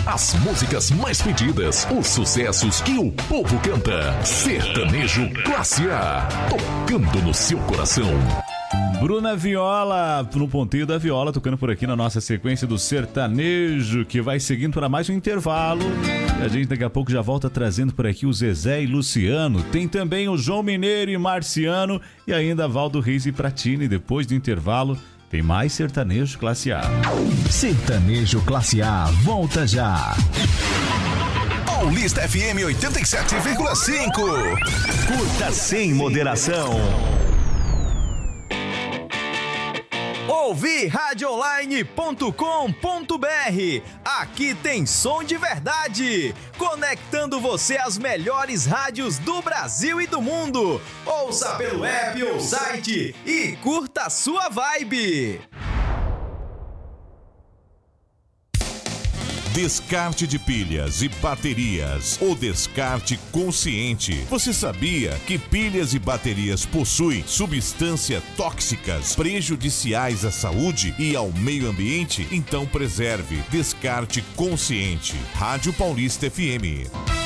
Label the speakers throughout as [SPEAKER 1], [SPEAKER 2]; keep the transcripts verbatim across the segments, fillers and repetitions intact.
[SPEAKER 1] As músicas mais pedidas, os sucessos que o povo canta. Sertanejo Classe A, tocando no seu coração.
[SPEAKER 2] Bruna Viola, no ponteio da viola, tocando por aqui na nossa sequência do sertanejo, que vai seguindo para mais um intervalo. E a gente daqui a pouco já volta trazendo por aqui o Zezé e Luciano. Tem também o João Mineiro e Marciano e ainda Valdo Reis e Pratini. Depois do intervalo, tem mais sertanejo Classe A.
[SPEAKER 3] Sertanejo Classe A, volta já.
[SPEAKER 4] Paulista F M oitenta e sete vírgula cinco.
[SPEAKER 3] Curta sem moderação.
[SPEAKER 5] Ouvir rádio online ponto com ponto br. Aqui tem som de verdade, conectando você às melhores rádios do Brasil e do mundo. Ouça pelo app ou site e curta a sua vibe.
[SPEAKER 4] Descarte de pilhas e baterias. O descarte consciente. Você sabia que pilhas e baterias possuem substâncias tóxicas prejudiciais à saúde e ao meio ambiente? Então preserve. Descarte consciente. Rádio Paulista F M.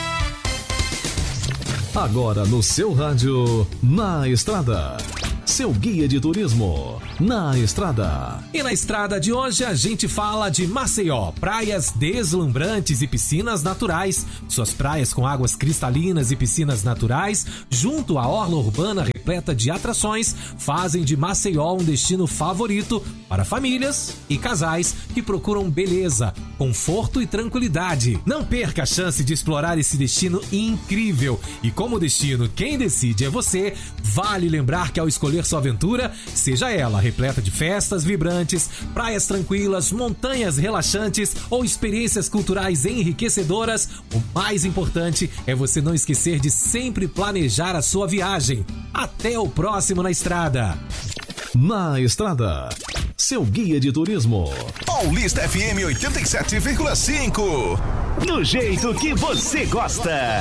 [SPEAKER 3] Agora no seu rádio, Na Estrada. Seu guia de turismo, Na Estrada.
[SPEAKER 6] E na estrada de hoje a gente fala de Maceió, praias deslumbrantes e piscinas naturais. Suas praias com águas cristalinas e piscinas naturais, junto à orla urbana repleta de atrações, fazem de Maceió um destino favorito para famílias e casais que procuram beleza, conforto e tranquilidade. Não perca a chance de explorar esse destino incrível. E como destino, quem decide é você. Vale lembrar que ao escolher sua aventura, seja ela repleta de festas vibrantes, praias tranquilas, montanhas relaxantes ou experiências culturais enriquecedoras, o mais importante é você não esquecer de sempre planejar a sua viagem. Até o próximo Na Estrada.
[SPEAKER 3] Na Estrada, seu guia de turismo.
[SPEAKER 4] Paulista F M oitenta e sete vírgula cinco.
[SPEAKER 3] Do jeito que você gosta.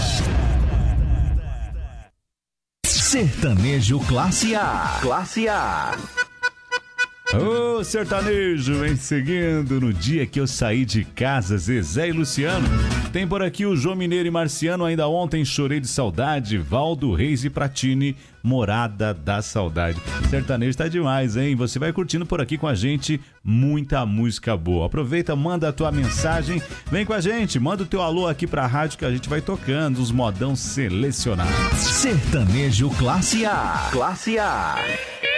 [SPEAKER 3] Sertanejo Classe A. Classe A.
[SPEAKER 2] Ô, oh, sertanejo, vem seguindo. No dia que eu saí de casa, Zezé e Luciano. Tem por aqui o João Mineiro e Marciano. Ainda ontem chorei de saudade. Valdo Reis e Pratini, Morada da Saudade. Sertanejo tá demais, hein? Você vai curtindo por aqui com a gente muita música boa. Aproveita, manda a tua mensagem. Vem com a gente, manda o teu alô aqui pra rádio que a gente vai tocando os modão selecionados.
[SPEAKER 3] Sertanejo Classe A. Classe A.